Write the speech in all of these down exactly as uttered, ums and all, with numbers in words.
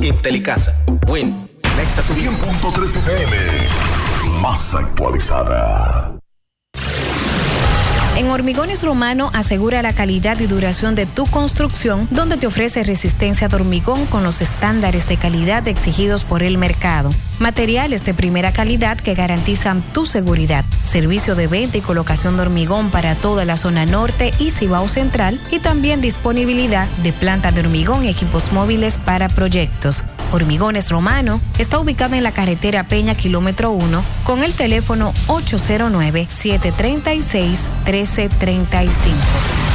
Intelicasa. Win. Conecta tu cien punto tres F M. Más actualizada. En Hormigones Romano asegura la calidad y duración de tu construcción, donde te ofrece resistencia de hormigón con los estándares de calidad exigidos por el mercado. Materiales de primera calidad que garantizan tu seguridad. Servicio de venta y colocación de hormigón para toda la zona norte y Cibao Central, y también disponibilidad de planta de hormigón y equipos móviles para proyectos. Hormigones Romano está ubicado en la carretera Peña, kilómetro uno, con el teléfono ocho cero nueve, siete tres seis, uno tres tres cinco.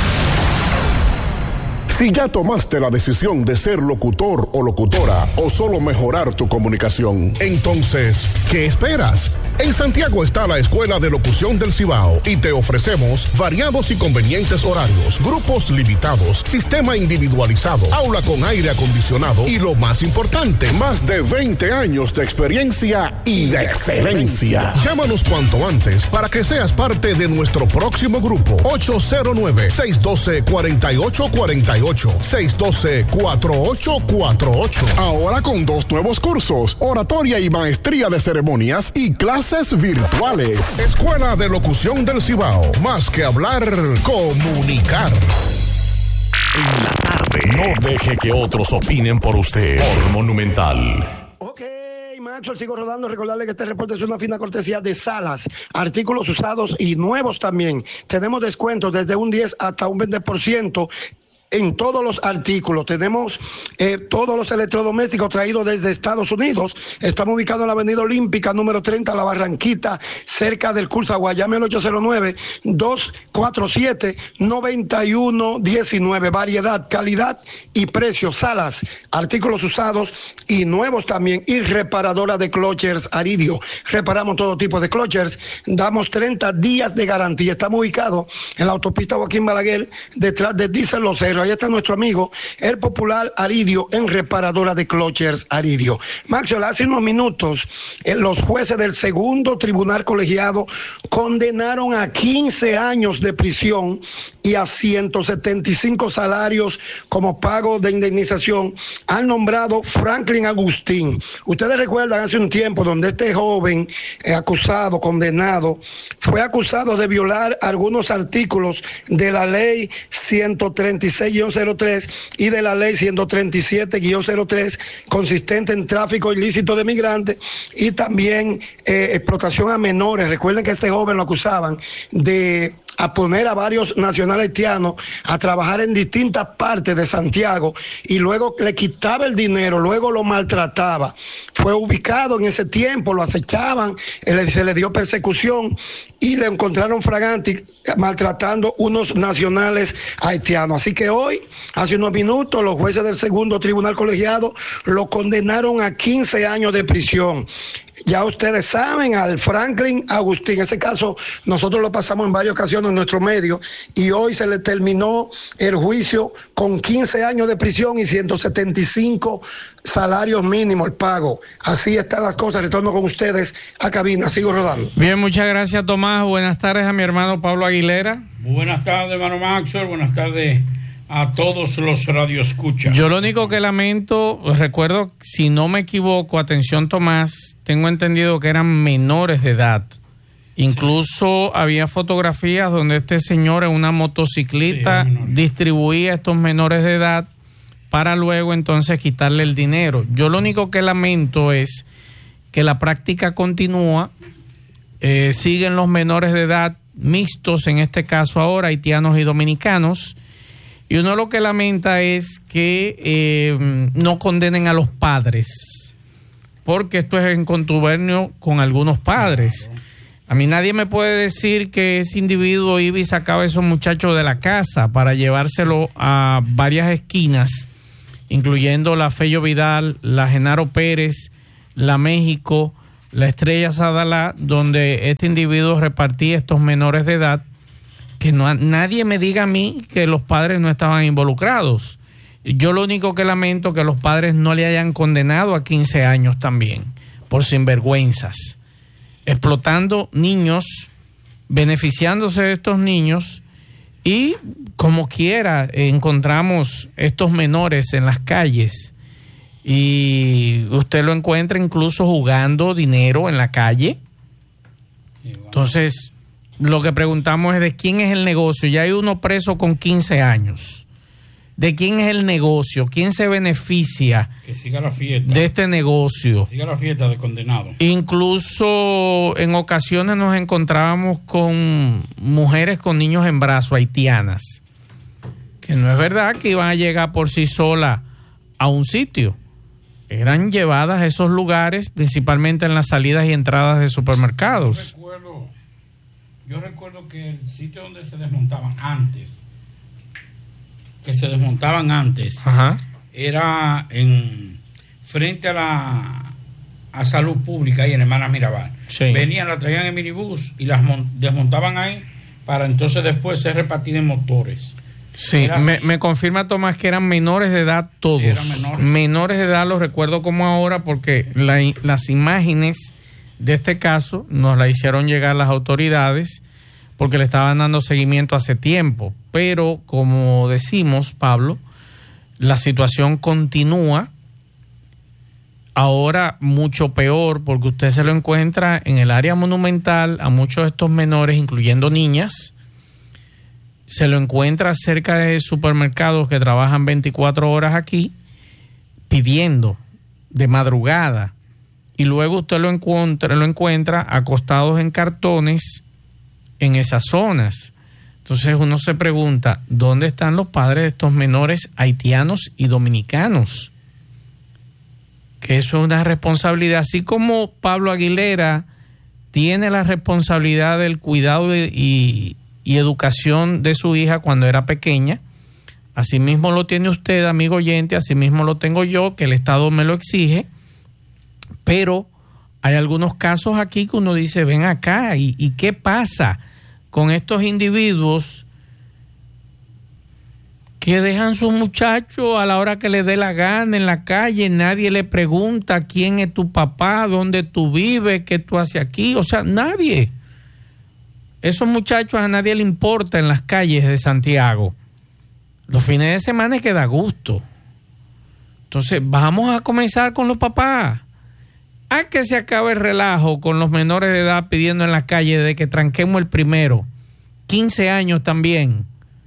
Si ya tomaste la decisión de ser locutor o locutora o solo mejorar tu comunicación, entonces, ¿qué esperas? En Santiago está la Escuela de Locución del Cibao y te ofrecemos variados y convenientes horarios, grupos limitados, sistema individualizado, aula con aire acondicionado y lo más importante, más de veinte años de experiencia y de excelencia. Llámanos cuanto antes para que seas parte de nuestro próximo grupo. ocho cero nueve, seis uno dos, cuatro ocho cuatro ocho, seis uno dos, cuatro ocho cuatro ocho. Ahora con dos nuevos cursos, oratoria y maestría de ceremonias y clases virtuales. Escuela de Locución del Cibao. Más que hablar, comunicar. En la tarde. No deje que otros opinen por usted. Por Monumental. Ok, Maxwell, sigo rodando. Recordarle que este reporte es una fina cortesía de Salas. Artículos usados y nuevos también. Tenemos descuentos desde un diez hasta un veinte por ciento. En todos los artículos. Tenemos eh, todos los electrodomésticos traídos desde Estados Unidos. Estamos ubicados en la avenida Olímpica, número treinta, La Barranquita, cerca del Cursagua. Llame al ocho cero nueve, dos cuatro siete, nueve uno uno nueve. Variedad, calidad y precio. Salas, artículos usados y nuevos también. Y reparadora de clochers Aridio. Reparamos todo tipo de clochers. Damos treinta días de garantía. Estamos ubicados en la autopista Joaquín Balaguer, detrás de Diesel Los Ceros. Ahí está nuestro amigo, el popular Aridio, en reparadora de clochers Aridio. Maxwell, hace unos minutos, eh, los jueces del segundo tribunal colegiado condenaron a quince años de prisión y a ciento setenta y cinco salarios como pago de indemnización al nombrado Franklin Agustín. Ustedes recuerdan hace un tiempo donde este joven eh, acusado, condenado, fue acusado de violar algunos artículos de la ley ciento treinta y seis guión cero tres y de la ley ciento treinta y siete guión cero tres, consistente en tráfico ilícito de migrantes y también eh, explotación a menores. Recuerden que a este joven lo acusaban de a poner a varios nacionales haitianos a trabajar en distintas partes de Santiago y luego le quitaba el dinero, luego lo maltrataba. Fue ubicado en ese tiempo, lo acechaban, se le dio persecución y le encontraron fragante maltratando unos nacionales haitianos. Así que hoy, hace unos minutos, los jueces del segundo tribunal colegiado lo condenaron a quince años de prisión. Ya ustedes saben, al Franklin Agustín, en ese caso nosotros lo pasamos en varias ocasiones en nuestro medio y hoy se le terminó el juicio con quince años de prisión y ciento setenta y cinco salarios mínimos el pago. Así están las cosas. Retorno con ustedes a cabina. Sigo rodando. Bien, muchas gracias, Tomás. Buenas tardes a mi hermano Pablo Aguilera. Muy buenas tardes, hermano Maxwell. Buenas tardes a todos los radioescuchas. Yo lo único que lamento, recuerdo, si no me equivoco, atención Tomás, tengo entendido que eran menores de edad. Incluso sí. Había fotografías donde este señor en una motocicleta sí, distribuía a estos menores de edad para luego entonces quitarle el dinero. Yo lo único que lamento es que la práctica continúa, eh, siguen los menores de edad mixtos, en este caso ahora haitianos y dominicanos, y uno lo que lamenta es que eh, no condenen a los padres, porque esto es en contubernio con algunos padres. A mí nadie me puede decir que ese individuo iba y sacaba a esos muchachos de la casa para llevárselo a varias esquinas, incluyendo la Fello Vidal, la Genaro Pérez, la México, la Estrella Sadalá, donde este individuo repartía estos menores de edad. Que no, nadie me diga a mí que los padres no estaban involucrados. Yo lo único que lamento es que los padres no le hayan condenado a quince años también, por sinvergüenzas, explotando niños, beneficiándose de estos niños, y como quiera encontramos estos menores en las calles y usted lo encuentra incluso jugando dinero en la calle. Entonces, lo que preguntamos es de quién es el negocio. Ya hay uno preso con quince años. ¿De quién es el negocio? ¿Quién se beneficia que siga la fiesta de este negocio? Que siga la fiesta de condenado. Incluso en ocasiones nos encontrábamos con mujeres con niños en brazos, haitianas, que no es verdad que iban a llegar por sí solas a un sitio. Eran llevadas a esos lugares, principalmente en las salidas y entradas de supermercados. Yo recuerdo, yo recuerdo que el sitio donde se desmontaban antes, que se desmontaban antes, Ajá. era en frente a la a Salud Pública y en Hermanas Mirabal. Sí. Venían, la traían en minibús y las mon, desmontaban ahí para entonces después ser repartidas en motores. Sí, me, me confirma Tomás que eran menores de edad todos. Sí, eran menores. menores de edad, los recuerdo como ahora porque la, las imágenes de este caso nos la hicieron llegar las autoridades porque le estaban dando seguimiento hace tiempo. Pero, como decimos, Pablo, la situación continúa ahora mucho peor porque usted se lo encuentra en el área monumental a muchos de estos menores, incluyendo niñas. Se lo encuentra cerca de supermercados que trabajan veinticuatro horas aquí, pidiendo de madrugada. Y luego usted lo encuentra, lo encuentra acostados en cartones en esas zonas. Entonces uno se pregunta, ¿dónde están los padres de estos menores haitianos y dominicanos? Que eso es una responsabilidad. Así como Pablo Aguilera tiene la responsabilidad del cuidado y, y, y educación de su hija cuando era pequeña, asimismo lo tiene usted, amigo oyente, asimismo lo tengo yo, que el Estado me lo exige, pero hay algunos casos aquí que uno dice, ven acá, ¿y, y qué pasa con estos individuos que dejan sus muchachos a la hora que les dé la gana en la calle? Nadie le pregunta quién es tu papá, dónde tú vives, qué tú haces aquí, o sea, nadie. Esos muchachos a nadie le importa en las calles de Santiago. Los fines de semana es que da gusto. Entonces, vamos a comenzar con los papás. A que se acabe el relajo con los menores de edad pidiendo en la calle de que tranquemos el primero. quince años también.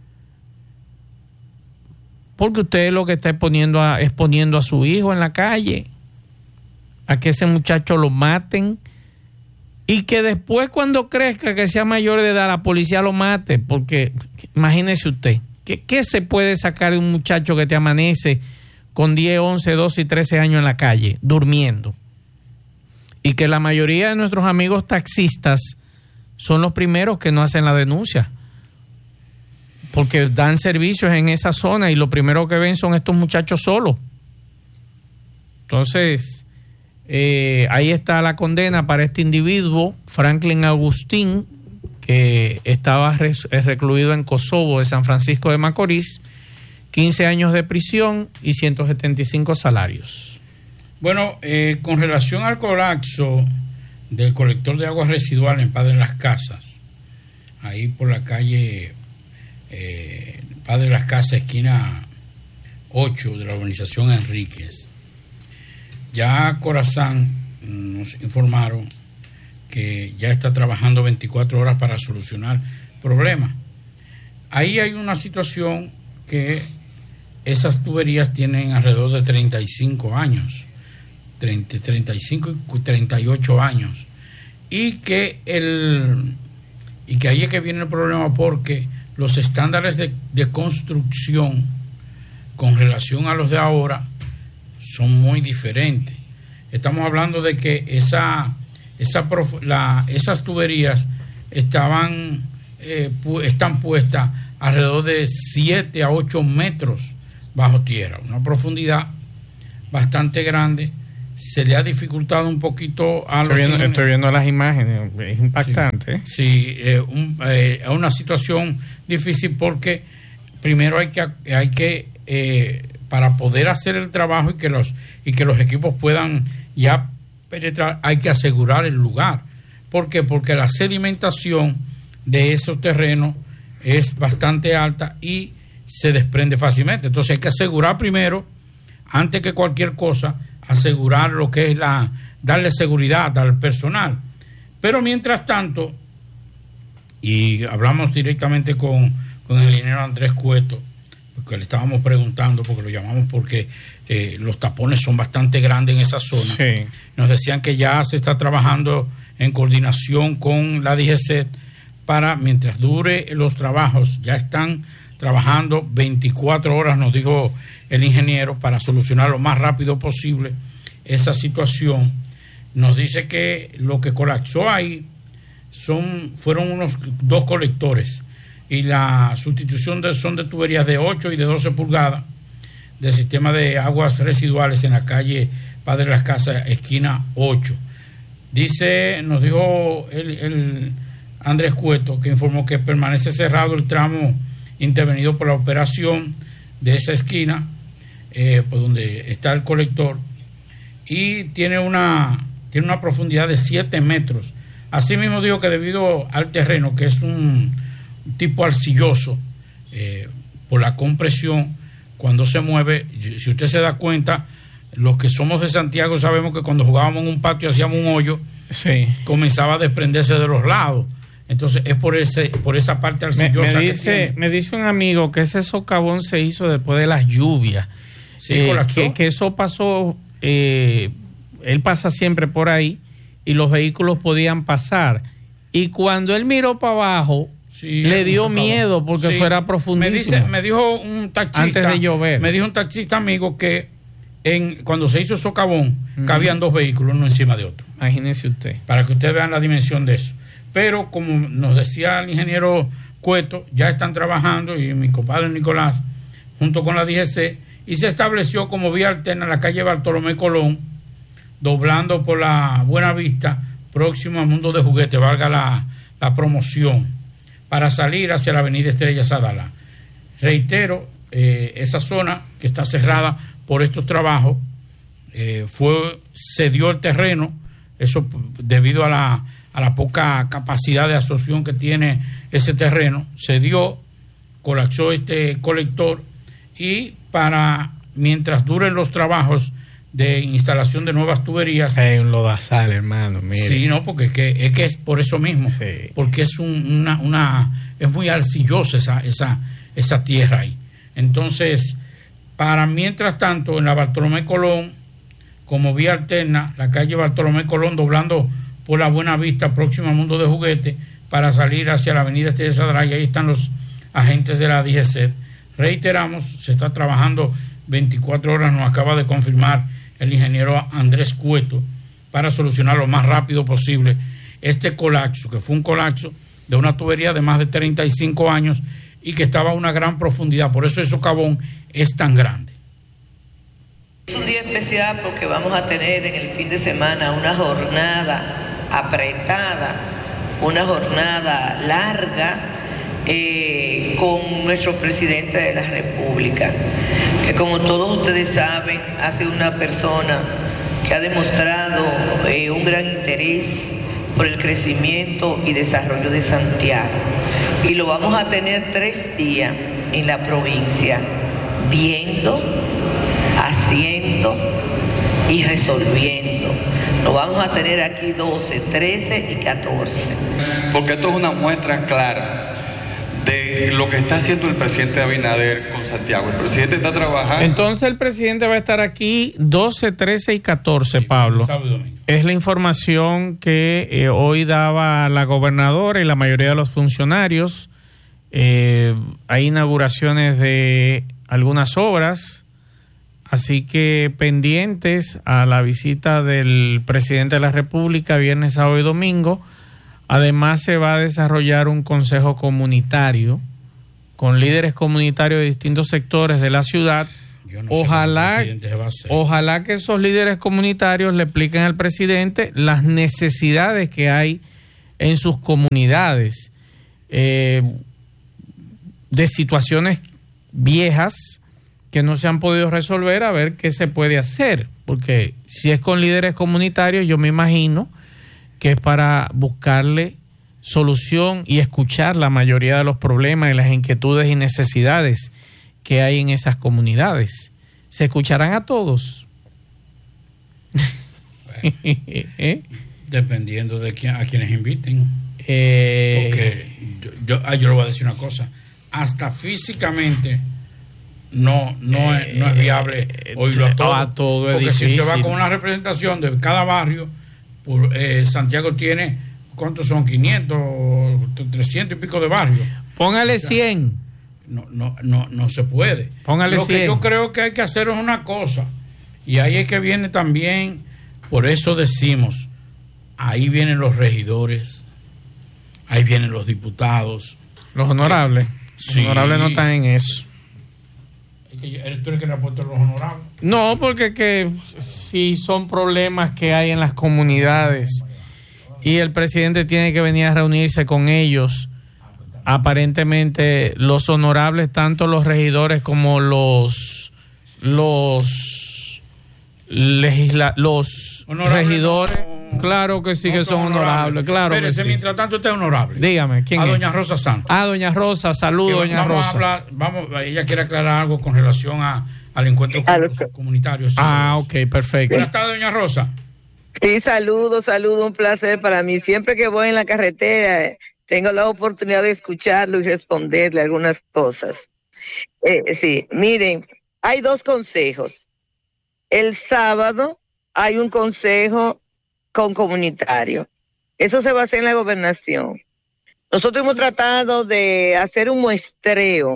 Porque usted lo que está exponiendo a, exponiendo a su hijo en la calle. A que ese muchacho lo maten. Y que después cuando crezca, que sea mayor de edad, la policía lo mate. Porque imagínese usted, ¿qué, qué se puede sacar de un muchacho que te amanece con diez, once, doce y trece años en la calle, durmiendo? Y que la mayoría de nuestros amigos taxistas son los primeros que no hacen la denuncia. Porque dan servicios en esa zona y lo primero que ven son estos muchachos solos. Entonces, eh, ahí está la condena para este individuo, Franklin Agustín, que estaba res, recluido en Kosovo de San Francisco de Macorís, quince años de prisión y ciento setenta y cinco salarios. Bueno, eh, con relación al colapso del colector de aguas residuales en Padre Las Casas, ahí por la calle eh, Padre Las Casas, esquina ocho de la urbanización Enríquez, ya Corazán nos informaron que ya está trabajando veinticuatro horas para solucionar problemas. Ahí hay una situación que esas tuberías tienen alrededor de treinta y cinco años. treinta, treinta y cinco y treinta y ocho años, y que el y que ahí es que viene el problema, porque los estándares de, de construcción con relación a los de ahora son muy diferentes. Estamos hablando de que esa esa la, esas tuberías estaban eh, pu, están puestas alrededor de siete a ocho metros bajo tierra, una profundidad bastante grande. Se le ha dificultado un poquito a estoy los... Viendo, estoy viendo las imágenes, es impactante. Sí, sí eh, un, eh, es una situación difícil porque primero hay que, hay que eh, para poder hacer el trabajo y que los y que los equipos puedan ya penetrar, hay que asegurar el lugar. ¿Por qué? Porque la sedimentación de esos terrenos es bastante alta y se desprende fácilmente. Entonces hay que asegurar primero, antes que cualquier cosa, asegurar lo que es la, darle seguridad al personal. Pero mientras tanto, y hablamos directamente con, con el ingeniero Andrés Cueto, porque le estábamos preguntando, porque lo llamamos porque eh, los tapones son bastante grandes en esa zona. Sí. Nos decían que ya se está trabajando en coordinación con la D G C E T para, mientras dure los trabajos, ya están trabajando veinticuatro horas, nos dijo el ingeniero, para solucionar lo más rápido posible esa situación. Nos dice que lo que colapsó ahí son fueron unos dos colectores y la sustitución de, son de tuberías de ocho y de doce pulgadas del sistema de aguas residuales en la calle Padre de las Casas, esquina ocho. Dice, nos dijo el, el Andrés Cueto, que informó que permanece cerrado el tramo intervenido por la operación de esa esquina, eh, por donde está el colector, y tiene una, tiene una profundidad de siete metros. Asimismo dijo que debido al terreno, que es un tipo arcilloso, eh, por la compresión, cuando se mueve, si usted se da cuenta, los que somos de Santiago sabemos que cuando jugábamos en un patio hacíamos un hoyo, sí, comenzaba a desprenderse de los lados. Entonces es por ese por esa parte arcillosa. Me, me, dice, me dice un amigo que ese socavón se hizo después de las lluvias. Sí, eh, colapsó. Que, que eso pasó, eh, él pasa siempre por ahí y los vehículos podían pasar. Y cuando él miró para abajo, sí, le dio miedo porque sí, eso era profundísimo. Me, dice, me dijo un taxista, antes de llover. Me dijo un taxista amigo que en cuando se hizo el socavón, uh-huh, cabían dos vehículos uno encima de otro. Imagínese usted. Para que ustedes vean la dimensión de eso. Pero como nos decía el ingeniero Cueto, ya están trabajando, y mi compadre Nicolás, junto con la D G C, y se estableció como vía alterna en la calle Bartolomé Colón, doblando por la Buena Vista, próximo al Mundo de Juguete, valga la, la promoción, para salir hacia la avenida Estrella Sadala. Reitero, eh, esa zona que está cerrada por estos trabajos, eh, fue cedió el terreno, eso debido a la a la poca capacidad de absorción que tiene ese terreno, se dio, colapsó este colector, y para, mientras duren los trabajos de instalación de nuevas tuberías... Hay un lodazal, hermano, mire. Sí, no, porque es que es, que es por eso mismo, sí, porque es un, una, una, es muy arcillosa esa, esa, esa tierra ahí. Entonces, para mientras tanto, en la Bartolomé Colón, como vía alterna, la calle Bartolomé Colón, doblando por la Buena Vista, próximo al Mundo de Juguete, para salir hacia la avenida Estrella Sadala, y ahí están los agentes de la D G C E T. Reiteramos, se está trabajando veinticuatro horas, nos acaba de confirmar el ingeniero Andrés Cueto, para solucionar lo más rápido posible este colapso, que fue un colapso de una tubería de más de treinta y cinco años y que estaba a una gran profundidad, por eso el socavón es tan grande. Es un día especial porque vamos a tener en el fin de semana una jornada apretada, una jornada larga, eh, con nuestro presidente de la República, que como todos ustedes saben, ha sido una persona que ha demostrado eh, un gran interés por el crecimiento y desarrollo de Santiago. Y lo vamos a tener tres días en la provincia, viendo, haciendo y resolviendo. Lo vamos a tener aquí doce, trece y catorce. Porque esto es una muestra clara de lo que está haciendo el presidente Abinader con Santiago. El presidente está trabajando. Entonces el presidente va a estar aquí doce, trece y catorce, sí, Pablo. Es la información que eh, hoy daba la gobernadora y la mayoría de los funcionarios. Eh, hay inauguraciones de algunas obras. Así que pendientes a la visita del presidente de la República viernes, sábado y domingo. Además se va a desarrollar un consejo comunitario con líderes comunitarios de distintos sectores de la ciudad. Yo no ojalá, sé va a ser. ojalá que esos líderes comunitarios le expliquen al presidente las necesidades que hay en sus comunidades, eh, de situaciones viejas que no se han podido resolver, a ver qué se puede hacer, porque si es con líderes comunitarios, yo me imagino que es para buscarle solución y escuchar la mayoría de los problemas y las inquietudes y necesidades que hay en esas comunidades. ¿Se escucharán a todos? Dependiendo de quién, a quienes inviten. Eh, Porque yo, yo, ah, yo le voy a decir una cosa. Hasta físicamente no, no, es, no es viable oírlo a todo. A todo es porque difícil. si usted va con una representación de cada barrio, por, eh, Santiago tiene, ¿cuántos son? quinientos, trescientos y pico de barrios. Póngale o sea, cien. No, no, no, no se puede. Póngale Lo cien. que yo creo que hay que hacer es una cosa. Y ahí es que viene también, por eso decimos, ahí vienen los regidores, ahí vienen los diputados. Los honorables. Sí. Los honorables no están en eso. ¿Eres tú el que le apuesta a los honorables? No, porque que si son problemas que hay en las comunidades y el presidente tiene que venir a reunirse con ellos, aparentemente los honorables, tanto los regidores como los los legisla, los honorables regidores, no, claro que sí no que son honorables, claro. Espérese, que sí. Mientras tanto usted es honorable. Dígame, ¿quién a es? doña Rosa Santos. Ah, doña Rosa, saludos, doña vamos Rosa. A hablar, vamos, ella quiere aclarar algo con relación a, al encuentro con los comunitarios. Ah, ok, perfecto. Buenas tardes, doña Rosa. Sí, saludos, saludos, un placer para mí. Siempre que voy en la carretera, tengo la oportunidad de escucharlo y responderle algunas cosas. Eh, sí, miren, hay dos consejos. El sábado hay un consejo con comunitario. Eso se va a hacer en la gobernación. Nosotros hemos tratado de hacer un muestreo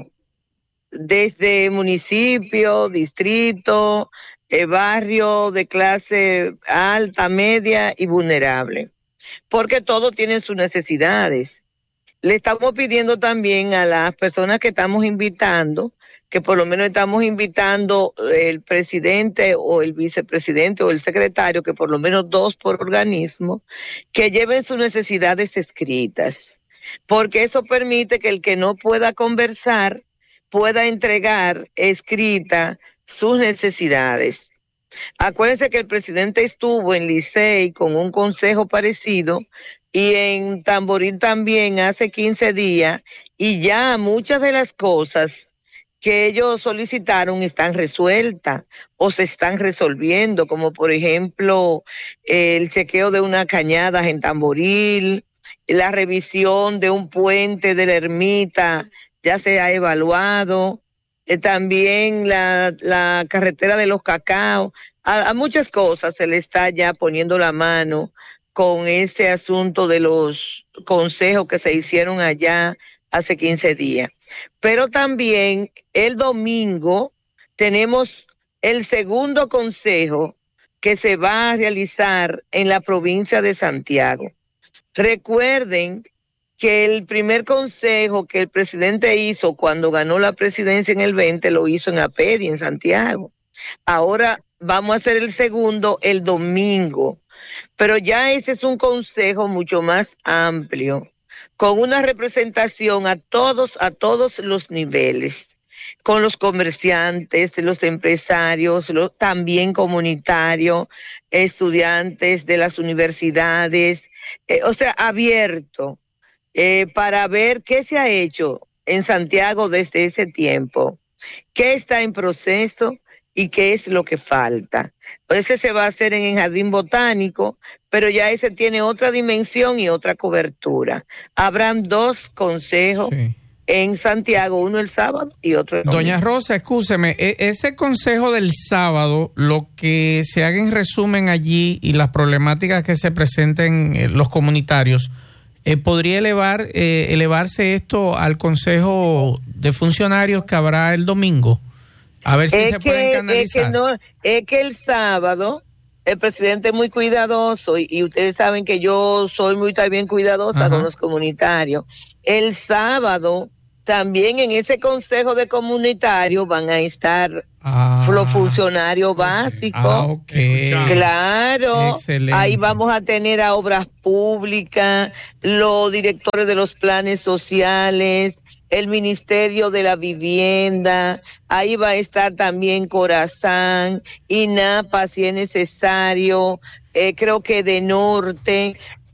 desde municipio, distrito, eh, barrio de clase alta, media y vulnerable, porque todos tienen sus necesidades. Le estamos pidiendo también a las personas que estamos invitando, que por lo menos estamos invitando el presidente o el vicepresidente o el secretario, que por lo menos dos por organismo, que lleven sus necesidades escritas, porque eso permite que el que no pueda conversar pueda entregar escrita sus necesidades. Acuérdense que el presidente estuvo en Licey con un consejo parecido y en Tamboril también hace quince días, y ya muchas de las cosas que ellos solicitaron están resueltas o se están resolviendo, como por ejemplo el chequeo de unas cañadas en Tamboril, la revisión de un puente de la ermita ya se ha evaluado, eh, también la, la carretera de los Cacaos, a, a muchas cosas se le está ya poniendo la mano con ese asunto de los consejos que se hicieron allá hace quince días. Pero también el domingo tenemos el segundo consejo que se va a realizar en la provincia de Santiago. Recuerden que el primer consejo que el presidente hizo cuando ganó la presidencia en el veinte lo hizo en Apedi, en Santiago. Ahora vamos a hacer el segundo el domingo, pero ya ese es un consejo mucho más amplio, con una representación a todos, a todos los niveles, con los comerciantes, los empresarios, los también comunitarios, estudiantes de las universidades, eh, o sea, abierto, eh, para ver qué se ha hecho en Santiago desde ese tiempo, qué está en proceso y qué es lo que falta. Ese se va a hacer en el Jardín Botánico, pero ya ese tiene otra dimensión y otra cobertura. Habrán dos consejos sí. en Santiago, uno el sábado y otro el domingo. Doña Rosa, escúcheme, ese consejo del sábado, lo que se haga en resumen allí y las problemáticas que se presenten eh, los comunitarios, eh, ¿podría elevar eh, elevarse esto al consejo de funcionarios que habrá el domingo? A ver si es se que, pueden canalizar. Es que, no, es que el sábado el presidente es muy cuidadoso y, y ustedes saben que yo soy muy también cuidadosa Ajá. con los comunitarios. El sábado también en ese consejo de comunitarios van a estar ah, los funcionarios básicos. Ah, okay. Claro, Excelente. Ahí vamos a tener a obras públicas, los directores de los planes sociales, el Ministerio de la Vivienda, ahí va a estar también Corazán, INAPA si es necesario, eh, creo que de Norte,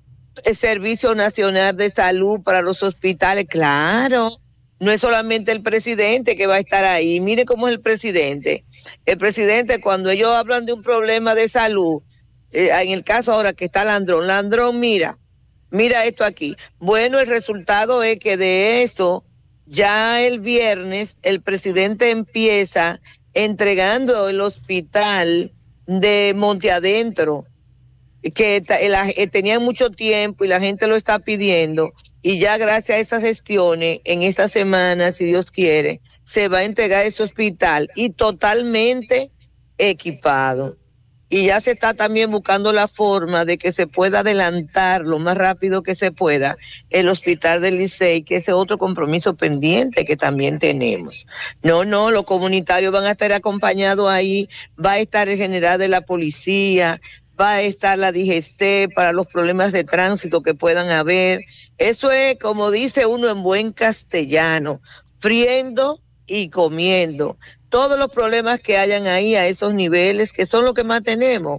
el Servicio Nacional de Salud para los hospitales, claro, no es solamente el presidente que va a estar ahí, mire cómo es el presidente, el presidente cuando ellos hablan de un problema de salud, eh, en el caso ahora que está Landrón, Landrón, mira, mira esto aquí. Bueno, el resultado es que de eso, ya el viernes, el presidente empieza entregando el hospital de Monte Adentro, que la, eh, tenían mucho tiempo y la gente lo está pidiendo, y ya gracias a esas gestiones, en esta semana, si Dios quiere, se va a entregar ese hospital y totalmente equipado. Y ya se está también buscando la forma de que se pueda adelantar lo más rápido que se pueda el hospital del Licey, que ese es otro compromiso pendiente que también tenemos. No, no, los comunitarios van a estar acompañados ahí, va a estar el general de la policía, va a estar la D G C para los problemas de tránsito que puedan haber. Eso es, como dice uno en buen castellano, friendo y comiendo. Todos los problemas que hayan ahí a esos niveles, que son los que más tenemos,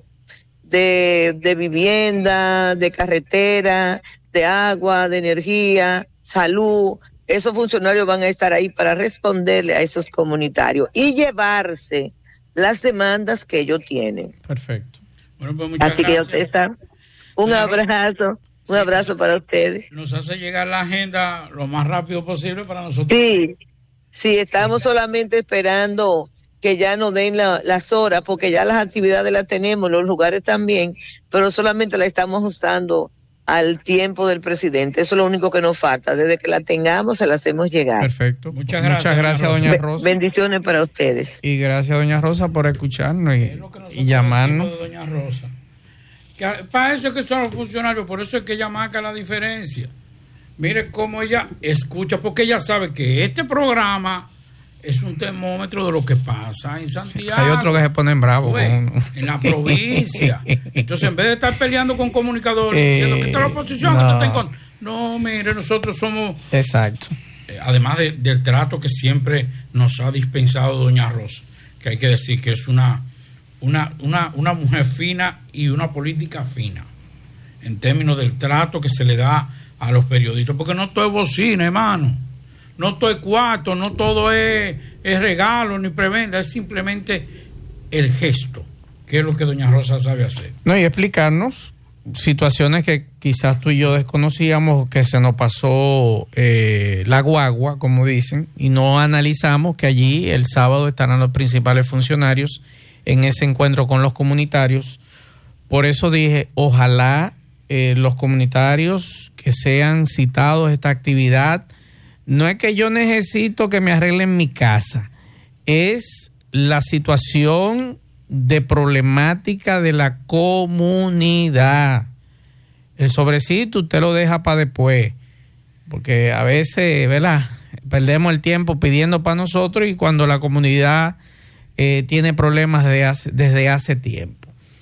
de, de vivienda, de carretera, de agua, de energía, salud, esos funcionarios van a estar ahí para responderle a esos comunitarios y llevarse las demandas que ellos tienen. Perfecto. Bueno, pues muchas Así gracias. que ustedes un abrazo, un abrazo para ustedes. Nos hace llegar la agenda lo más rápido posible para nosotros. Sí. Sí, estamos solamente esperando que ya nos den la, las horas, porque ya las actividades las tenemos, los lugares también, pero solamente la estamos ajustando al tiempo del presidente. Eso es lo único que nos falta. Desde que la tengamos, se la hacemos llegar. Perfecto. Muchas gracias, Muchas gracias, doña Rosa. Bendiciones para ustedes. Y gracias, doña Rosa, por escucharnos y, y llamarnos. De doña Rosa. Que, para eso es que son los funcionarios, por eso es que ella marca la diferencia. Mire cómo ella escucha, porque ella sabe que este programa es un termómetro de lo que pasa en Santiago. Hay otro que se ponen bravos Pues, con uno. en la provincia. Entonces, en vez de estar peleando con comunicadores, Eh, diciendo que está la oposición, no. que está en contra. No, mire, nosotros somos, Exacto. eh, además de, del trato que siempre nos ha dispensado doña Rosa, que hay que decir que es una, una, una, una mujer fina y una política fina, en términos del trato que se le da a los periodistas, porque no todo es bocina, hermano, no todo es cuarto, no todo es, es regalo ni preventa, es simplemente el gesto, que es lo que doña Rosa sabe hacer. No, y explicarnos situaciones que quizás tú y yo desconocíamos, que se nos pasó eh, la guagua, como dicen, y no analizamos que allí el sábado estarán los principales funcionarios en ese encuentro con los comunitarios. Por eso dije, ojalá eh, los comunitarios que sean citados a esta actividad, no es que yo necesito que me arreglen mi casa, es la situación de problemática de la comunidad. El sobrecito usted lo deja para después, porque a veces, ¿verdad?, perdemos el tiempo pidiendo para nosotros y cuando la comunidad eh, tiene problemas de hace, desde hace tiempo.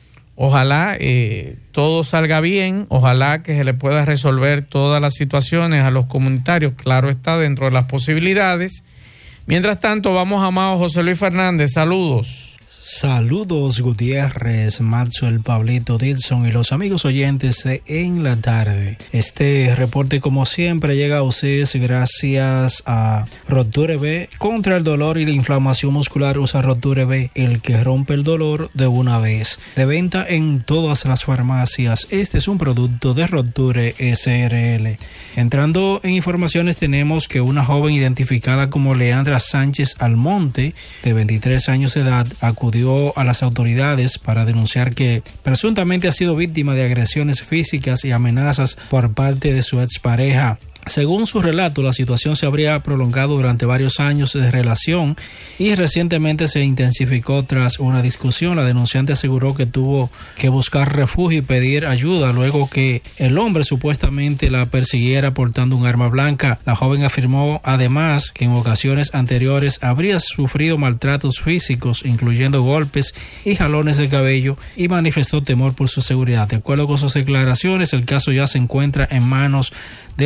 Ojalá eh, todo salga bien, ojalá que se le pueda resolver todas las situaciones a los comunitarios, claro está, dentro de las posibilidades. Mientras tanto, vamos a amado José Luis Fernández, saludos. Saludos Gutiérrez, Maxwell, Pablito, Dilson y los amigos oyentes de En la Tarde. Este reporte, como siempre, llega a ustedes gracias a Roture B. Contra el dolor y la inflamación muscular, usa Roture B, el que rompe el dolor de una vez. De venta en todas las farmacias. Este es un producto de Roture S R L. Entrando en informaciones, tenemos que una joven identificada como Leandra Sánchez Almonte, de veintitrés años de edad, acudió a las autoridades para denunciar que presuntamente ha sido víctima de agresiones físicas y amenazas por parte de su expareja. Según su relato, la situación se habría prolongado durante varios años de relación y recientemente se intensificó tras una discusión. La denunciante aseguró que tuvo que buscar refugio y pedir ayuda luego que el hombre supuestamente la persiguiera portando un arma blanca. La joven afirmó además que en ocasiones anteriores habría sufrido maltratos físicos, incluyendo golpes y jalones de cabello, y manifestó temor por su seguridad. De acuerdo con sus declaraciones, el caso ya se encuentra en manos de las autoridades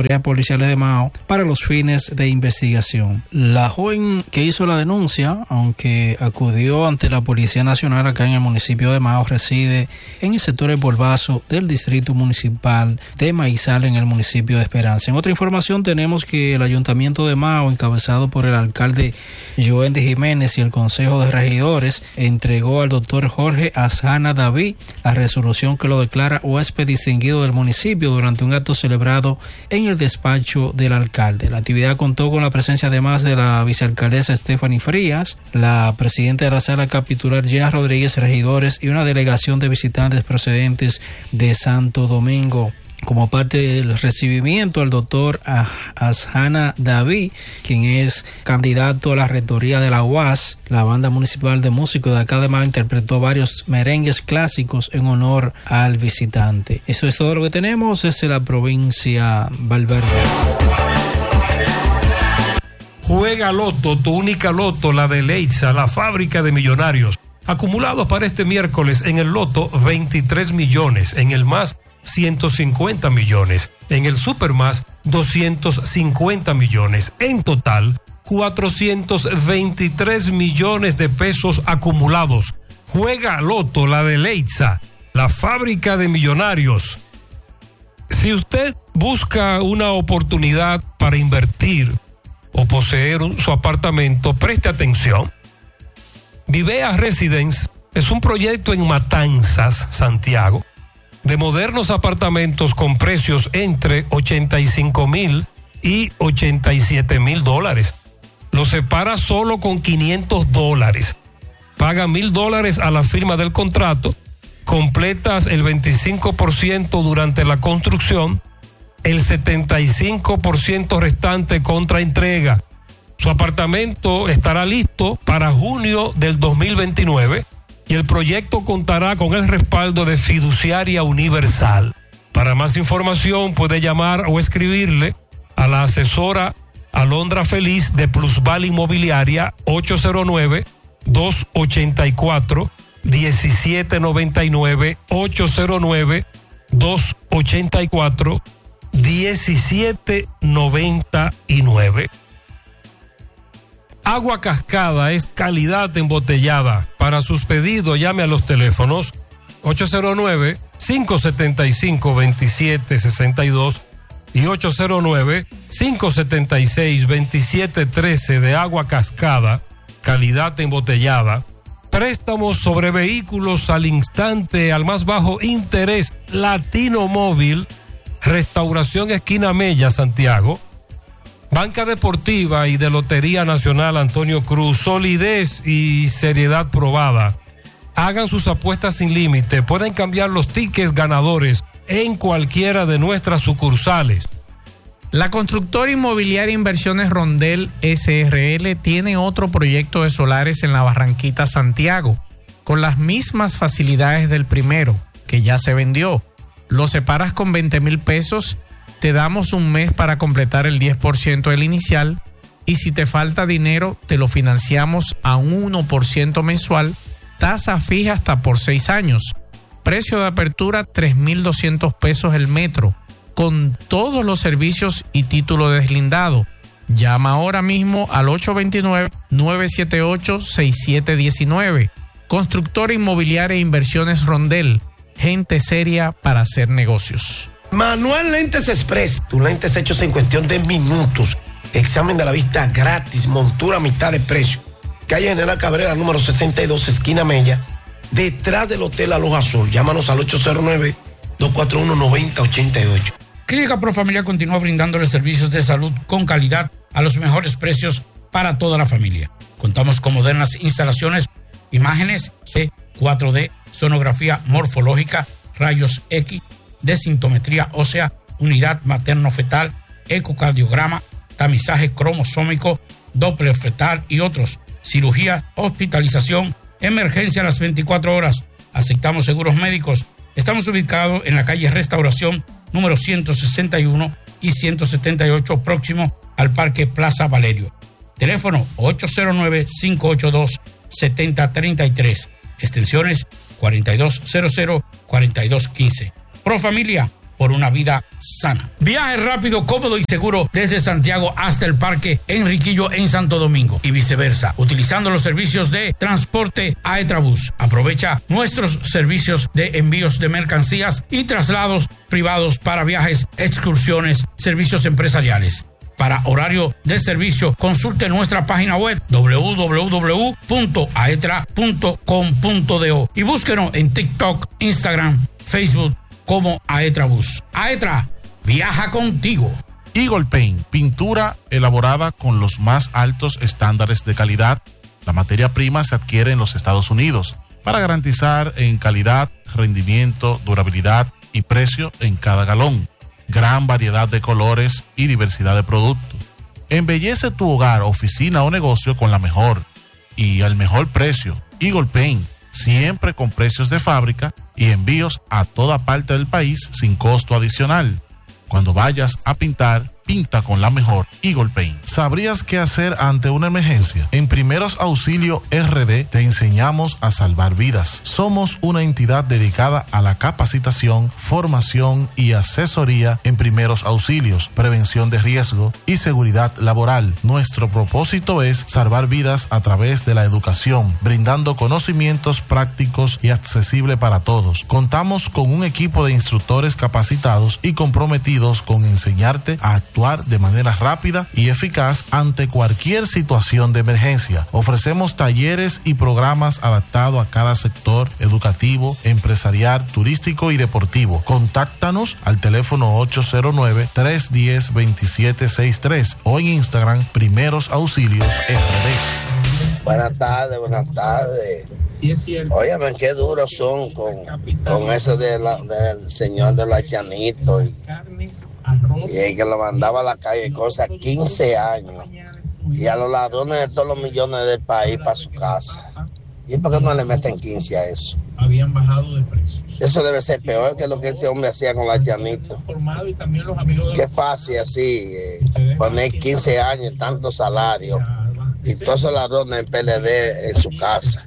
autoridades policiales de Mao para los fines de investigación. La joven que hizo la denuncia, aunque acudió ante la Policía Nacional acá en el municipio de Mao, reside en el sector El Polvazo del distrito municipal de Maizal en el municipio de Esperanza. En otra información tenemos que el ayuntamiento de Mao, encabezado por el alcalde Joendy Jiménez y el consejo de regidores, entregó al doctor Jorge Asjana David la resolución que lo declara huésped distinguido del municipio durante un acto celebrado en el despacho del alcalde. La actividad contó con la presencia además de la vicealcaldesa Stephanie Frías, la presidenta de la sala capitular Gina Rodríguez, regidores y una delegación de visitantes procedentes de Santo Domingo. Como parte del recibimiento al doctor Asjana David, quien es candidato a la rectoría de la U A S, la banda municipal de músicos de acá de Mao interpretó varios merengues clásicos en honor al visitante. Eso es todo lo que tenemos desde la provincia Valverde. Juega Loto, tu única Loto, la de Leitza, la fábrica de millonarios. Acumulados para este miércoles en el Loto, veintitrés millones, en el Más, ciento cincuenta millones, en el Supermás, doscientos cincuenta millones, en total, cuatrocientos veintitrés millones de pesos acumulados. Juega Loto, la de Leitza, la fábrica de millonarios. Si usted busca una oportunidad para invertir o poseer un, su apartamento, preste atención. Vivea Residence es un proyecto en Matanzas, Santiago, de modernos apartamentos con precios entre ochenta y cinco mil y ochenta y siete mil dólares. Lo separa solo con quinientos dólares. Paga mil dólares a la firma del contrato, completas el veinticinco por ciento durante la construcción, el setenta y cinco por ciento restante contra entrega. Su apartamento estará listo para junio del dos mil veintinueve y el proyecto contará con el respaldo de Fiduciaria Universal. Para más información puede llamar o escribirle a la asesora Alondra Feliz de Plusval Inmobiliaria ocho cero nueve, dos ocho cuatro, uno siete nueve nueve, ocho cero nueve, dos ocho cuatro, uno siete nueve nueve. Agua Cascada es calidad embotellada. Para sus pedidos llame a los teléfonos ocho cero nueve, cinco siete cinco, dos siete seis dos y ocho cero nueve, cinco siete seis, dos siete uno tres de Agua Cascada, calidad embotellada. Préstamos sobre vehículos al instante, al más bajo interés. Latino Móvil, Restauración Esquina Mella, Santiago. Banca Deportiva y de Lotería Nacional Antonio Cruz, solidez y seriedad probada. Hagan sus apuestas sin límite, pueden cambiar los tickets ganadores en cualquiera de nuestras sucursales. La constructora inmobiliaria Inversiones Rondel S R L tiene otro proyecto de solares en la Barranquita, Santiago, con las mismas facilidades del primero, que ya se vendió. Lo separas con veinte mil pesos, te damos un mes para completar el diez por ciento del inicial y si te falta dinero te lo financiamos a un uno por ciento mensual, tasa fija hasta por seis años. Precio de apertura tres mil doscientos pesos el metro, con todos los servicios y título deslindado. Llama ahora mismo al ocho dos nueve, nueve siete ocho, seis siete uno nueve. Constructora Inmobiliaria e Inversiones Rondel, gente seria para hacer negocios. Manual Lentes Express, tus lentes hechos en cuestión de minutos. Examen de la vista gratis, montura a mitad de precio. Calle General Cabrera, número sesenta y dos, esquina Mella, detrás del Hotel Aloha Azul. Llámanos al ocho cero nueve, dos cuatro uno, nueve cero ocho ocho. Clínica Profamilia continúa brindándole servicios de salud con calidad a los mejores precios para toda la familia. Contamos con modernas instalaciones, imágenes C cuatro D, sonografía morfológica, rayos X, desintometría ósea, unidad materno-fetal, ecocardiograma, tamizaje cromosómico, Doppler fetal y otros. Cirugía, hospitalización, emergencia a las veinticuatro horas. Aceptamos seguros médicos. Estamos ubicados en la calle Restauración, número ciento sesenta y uno y ciento setenta y ocho, próximo al Parque Plaza Valerio. Teléfono ocho cero nueve, cinco ocho dos, siete cero tres tres, extensiones cuarenta y dos cero cero, cuarenta y dos quince. Profamilia, por una vida sana. Viaje rápido, cómodo y seguro desde Santiago hasta el Parque Enriquillo en Santo Domingo y viceversa, utilizando los servicios de transporte Aetrabús. Aprovecha nuestros servicios de envíos de mercancías y traslados privados para viajes, excursiones, servicios empresariales. Para horario de servicio, consulte nuestra página web doble u doble u doble u punto aetra punto com punto do y búsquenos en TikTok, Instagram, Facebook como Aetrabús. Aetra, viaja contigo. Eagle Paint, pintura elaborada con los más altos estándares de calidad. La materia prima se adquiere en los Estados Unidos para garantizar en calidad, rendimiento, durabilidad y precio en cada galón. Gran variedad de colores y diversidad de productos. Embellece tu hogar, oficina o negocio con la mejor y al mejor precio. Eagle Paint, siempre con precios de fábrica y envíos a toda parte del país sin costo adicional. Cuando vayas a pintar, pinta con la mejor Eagle Paint. ¿Sabrías qué hacer ante una emergencia? En Primeros Auxilio R D te enseñamos a salvar vidas. Somos una entidad dedicada a la capacitación, formación y asesoría en primeros auxilios, prevención de riesgo y seguridad laboral. Nuestro propósito es salvar vidas a través de la educación, brindando conocimientos prácticos y accesibles para todos. Contamos con un equipo de instructores capacitados y comprometidos con enseñarte a actuar de manera rápida y eficaz ante cualquier situación de emergencia. Ofrecemos talleres y programas adaptados a cada sector educativo, empresarial, turístico y deportivo. Contáctanos al teléfono ocho cero nueve, tres uno cero, dos siete seis tres o en Instagram Primeros Auxilios R D. Buenas tardes, buenas tardes. Sí, es cierto. Óyeme, qué duros son con, con eso de la, del señor de los haitianitos. Y, y el que lo mandaba a la calle, cosa quince años. Y a los ladrones de todos los millones del país para su casa. ¿Y por qué no le meten quince a eso? Habían bajado de precios. Eso debe ser peor que lo que este hombre hacía con los haitianitos. Qué fácil así, eh, poner quince años, tanto salario. Y todos esos ladrones en P L D en su casa.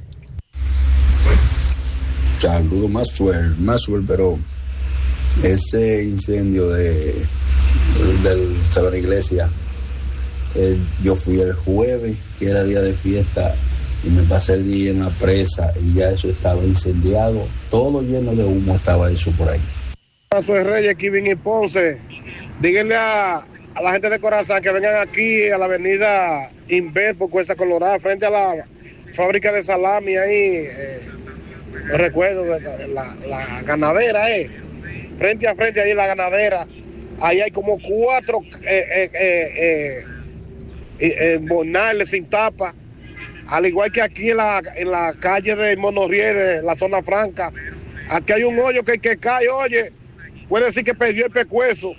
Saludos, Maxwell, Maxwell, pero ese incendio de del Salón de Iglesia, eh, yo fui el jueves, que era día de fiesta, y me pasé el día en la presa y ya eso estaba incendiado, todo lleno de humo estaba eso por ahí. Soy Reyes, Kevin y Ponce. Díganle a, a la gente de Corazán que vengan aquí a la avenida Inver por Cuesta Colorada, frente a la fábrica de salami ahí, eh, no recuerdo, de la, la ganadera, eh, frente a frente ahí la ganadera, ahí hay como cuatro eh, eh, eh, eh, eh, bonales sin tapa, al igual que aquí en la, en la calle de Monorriel, la zona franca, aquí hay un hoyo que el que cae, oye, puede decir que perdió el pescuezo.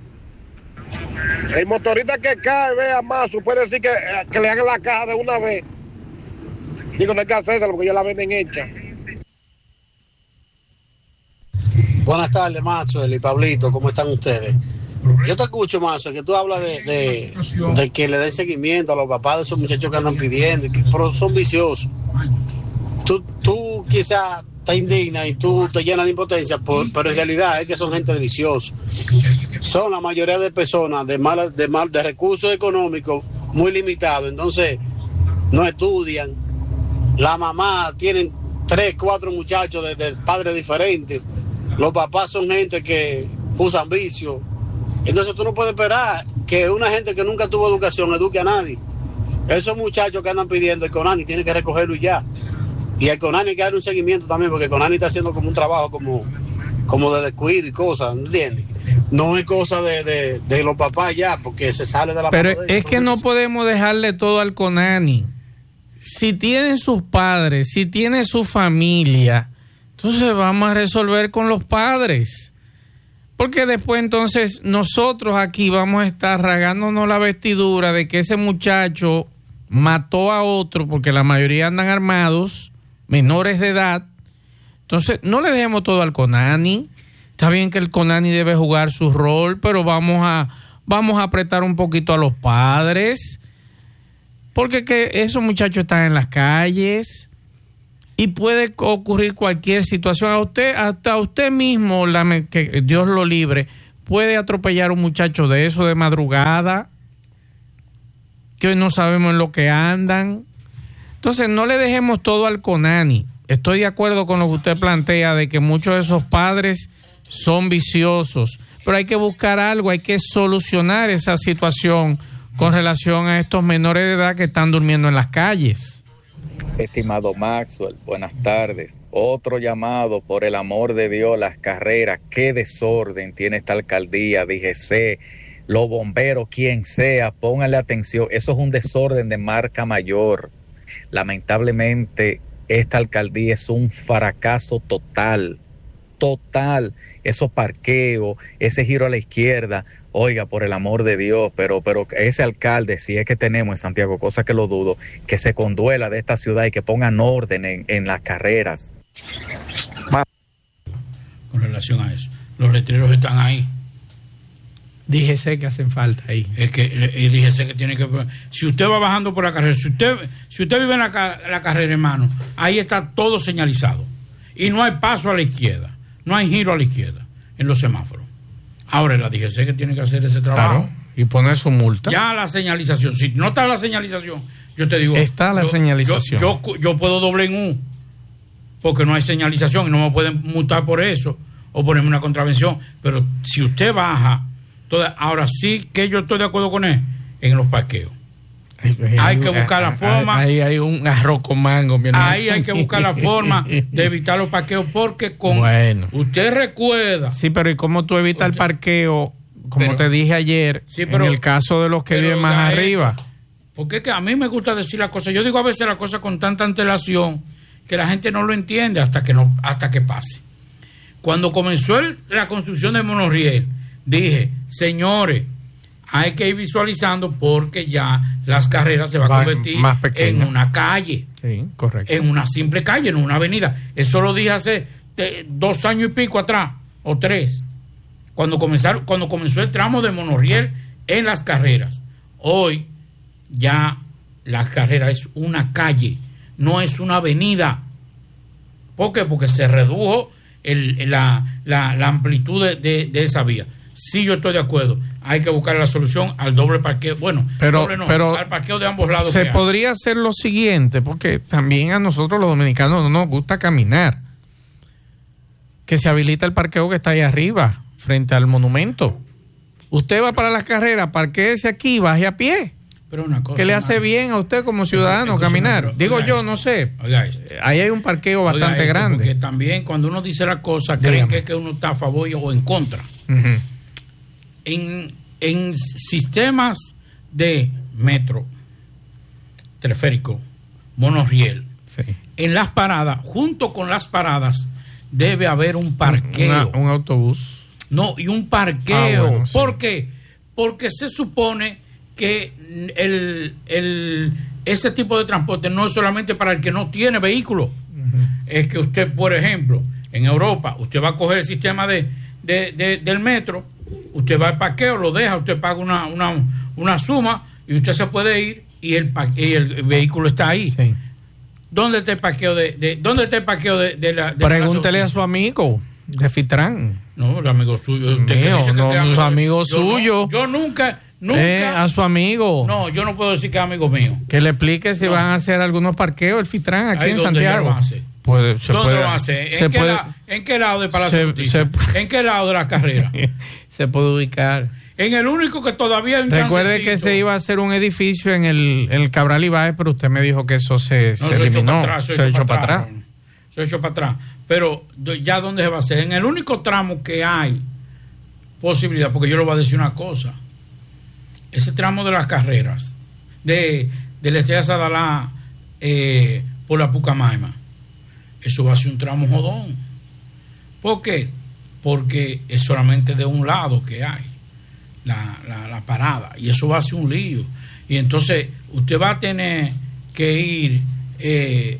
El motorista que cae, vea más, puede decir que, que le hagan la caja de una vez. Digo, no hay que hacerse porque ya la venden hecha. Buenas tardes, Maxwell y Pablito, ¿cómo están ustedes? Yo te escucho, Maxwell, que tú hablas de, de, de que le den seguimiento a los papás de esos muchachos que andan pidiendo, y que, pero son viciosos. Tú, tú quizás te indignas y tú te llenas de impotencia, por, pero en realidad es que son gente viciosa. Son la mayoría de personas de, mal, de, mal, de recursos económicos muy limitados, entonces no estudian. La mamá tienen tres, cuatro muchachos de, de padres diferentes. Los papás son gente que usan vicio. Entonces tú no puedes esperar que una gente que nunca tuvo educación eduque a nadie. Esos muchachos que andan pidiendo, el CONANI tiene que recogerlo y ya. Y el CONANI hay que darle un seguimiento también, porque el CONANI está haciendo como un trabajo como, como de descuido y cosas, ¿entiendes? No es cosa de, de, de los papás ya, porque se sale de la... Pero es que no podemos dejarle todo al CONANI. Si tienen sus padres, si tiene su familia, entonces vamos a resolver con los padres. Porque después entonces nosotros aquí vamos a estar rasgándonos la vestidura de que ese muchacho mató a otro, porque la mayoría andan armados, menores de edad. Entonces no le dejemos todo al CONANI. Está bien que el CONANI debe jugar su rol, pero vamos a, vamos a apretar un poquito a los padres, porque que esos muchachos están en las calles. y puede ocurrir cualquier situación. A usted, hasta usted mismo, la, que Dios lo libre, puede atropellar a un muchacho de eso de madrugada, que hoy no sabemos en lo que andan. Entonces, no le dejemos todo al CONANI. Estoy de acuerdo con lo que usted plantea de que muchos de esos padres son viciosos, pero hay que buscar algo, hay que solucionar esa situación con relación a estos menores de edad que están durmiendo en las calles. Estimado Maxwell, buenas tardes. Otro llamado, por el amor de Dios, las carreras. Qué desorden tiene esta alcaldía, D G C, los bomberos, quien sea, pónganle atención. Eso es un desorden de marca mayor. Lamentablemente, esta alcaldía es un fracaso total, total. Esos parqueos, ese giro a la izquierda, oiga, por el amor de Dios, pero, pero ese alcalde, si es que tenemos en Santiago, cosa que lo dudo, que se conduela de esta ciudad y que pongan orden en, en las carreras. Con relación a eso, los letreros están ahí. D G C que hacen falta ahí. Es que el D G C que tiene que... Si usted va bajando por la carrera, si usted, si usted vive en la, la carrera, hermano, ahí está todo señalizado. Y no hay paso a la izquierda. No hay giro a la izquierda en los semáforos. Ahora la D G C que tiene que hacer ese trabajo. Claro, y poner su multa. Ya la señalización. Si no está la señalización, yo te digo... Está la yo, señalización. Yo, yo, yo puedo doble en U, porque no hay señalización y no me pueden multar por eso o ponerme una contravención. Pero si usted baja... Toda, ahora sí que yo estoy de acuerdo con él en los parqueos. Hay, hay que buscar la forma. Ahí hay, hay un arroz con mango, mi hermano. Ahí hay que buscar la forma de evitar los parqueos porque con bueno. Usted recuerda. Sí, pero ¿y cómo tú evitas usted, el parqueo? Como pero, te dije ayer, sí, pero, en el caso de los que viven más arriba. Porque es que a mí me gusta decir las cosas. Yo digo a veces las cosas con tanta antelación que la gente no lo entiende hasta que no hasta que pase. Cuando comenzó el, la construcción de monorriel, dije, señores, hay que ir visualizando porque ya las carreras se van a convertir más en una calle. Sí, correcto. En una simple calle, en una avenida. Eso lo dije hace de, dos años y pico atrás, o tres, cuando comenzaron, cuando comenzó el tramo de monorriel en las carreras. Hoy ya la carrera es una calle, no es una avenida. ¿Por qué? Porque se redujo el, la, la, la amplitud de, de, de esa vía. Sí, yo estoy de acuerdo. Hay que buscar la solución al doble parqueo. Bueno, pero, doble no, pero al parqueo de ambos lados. Se podría hacer lo siguiente, porque también a nosotros los dominicanos no nos gusta caminar. Que se habilita el parqueo que está ahí arriba, frente al monumento. Usted va para las carreras, parquéese aquí, baje a pie. Pero una cosa, ¿qué le hace bien a usted como ciudadano caminar? Pero, Digo yo, esto, no sé. Oiga esto. Ahí hay un parqueo bastante esto, grande. Porque también cuando uno dice las cosas, creen que, que uno está a favor o en contra. Uh-huh. En, en sistemas de metro, teleférico, monorriel, sí. En las paradas, junto con las paradas, debe haber un parqueo. Una, un autobús. No, y un parqueo. Ah, bueno, sí. ¿Por qué? Porque se supone que el, el, ese tipo de transporte no es solamente para el que no tiene vehículo. Uh-huh. Es que usted, por ejemplo, en Europa, usted va a coger el sistema de, de, de, del metro, usted va al parqueo, lo deja, usted paga una, una, una suma y usted se puede ir y el, y el vehículo está ahí. Sí. ¿Dónde está el parqueo de, de dónde está el parqueo de, de la de Pregúntele la a su amigo de Fitran. No, el amigo suyo. Usted Mío, dice que no, su amigo yo suyo. No, yo nunca, nunca. Eh, a su amigo. No, yo no puedo decir que es amigo mío. Que le explique si no. van a hacer algunos parqueos el Fitran aquí en Santiago. Lo van a hacer? Puede, se ¿Dónde puede, lo van a hacer? ¿En, se qué puede, la, ¿En qué lado de Palacio se, de Justicia? Se, ¿En qué lado de la carrera? Se puede ubicar. En el único que todavía... Recuerde que se iba a hacer un edificio en el, el Cabral Ibáez, pero usted me dijo que eso se, no, se eliminó. Atrás, se, se echó para atrás. atrás. Se echó para atrás. Pero ya ¿dónde se va a hacer? En el único tramo que hay posibilidad, porque yo le voy a decir una cosa. Ese tramo de las carreras, de, de la Estrella Sadalá eh, por la Pucamaima, eso va a ser un tramo jodón. ¿Por qué? Porque es solamente de un lado que hay la, la, la parada y eso va a ser un lío. Y entonces usted va a tener que ir, eh,